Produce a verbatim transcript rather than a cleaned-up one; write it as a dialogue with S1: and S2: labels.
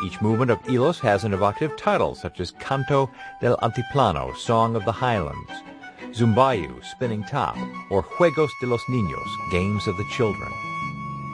S1: Each movement of Hilos has an evocative title, such as Canto del Altiplano, Song of the Highlands, Zumbayu, Spinning Top, or Juegos de los Niños, Games of the Children.